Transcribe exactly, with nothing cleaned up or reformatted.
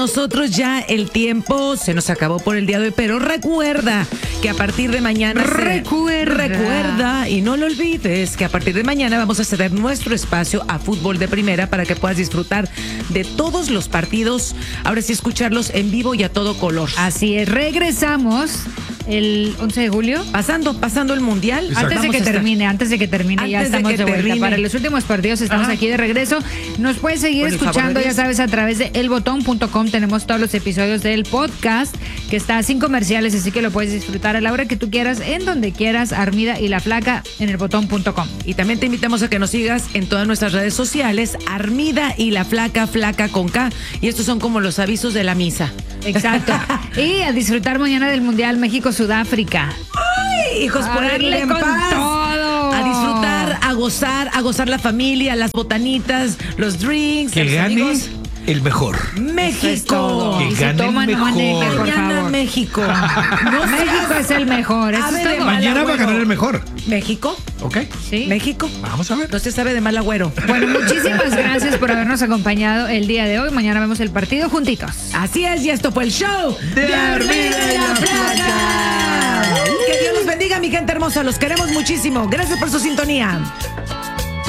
Nosotros ya el tiempo se nos acabó por el día de hoy, pero recuerda que a partir de mañana... Recuerda. Se, recuerda y no lo olvides que a partir de mañana vamos a ceder nuestro espacio a Fútbol de Primera para que puedas disfrutar de todos los partidos, ahora sí escucharlos en vivo y a todo color. Así es, regresamos el once de julio. Pasando, pasando el Mundial. Exacto. Antes de que Vamos a termine, antes de que termine, Antes ya de estamos que de, vuelta. termine. Para los últimos partidos estamos Ajá. aquí de regreso. Nos puedes seguir Con el favor escuchando, de ya Dios. sabes, a través de el botón punto com. Tenemos todos los episodios del podcast, que está sin comerciales, así que lo puedes disfrutar a la hora que tú quieras, en donde quieras. Armida y la Flaca en el botón punto com. Y también te invitamos a que nos sigas en todas nuestras redes sociales, Armida y la Flaca, Flaca con K. Y estos son como los avisos de la misa. Exacto. Y a disfrutar mañana del Mundial México-Sudáfrica. ¡Ay, hijos, A por darle darle en con paz! todo. A disfrutar, a gozar, a gozar la familia, las botanitas, los drinks, Que los gane amigos. el mejor. México. Es todo. Que Y si gane el toman, no mejor. manejen, por Mañana favor. México. No México seas es el mejor. Eso ave es de todo. mal Mañana va a agüero. ganar el mejor. México. ¿Ok? Sí. México. Vamos a ver. No se sabe de mal agüero. Bueno, muchísimas gracias por habernos acompañado el día de hoy. Mañana vemos el partido juntitos. Así es, y esto fue el show De Armida y la Flaca. Que Dios los bendiga, mi gente hermosa. Los queremos muchísimo. Gracias por su sintonía.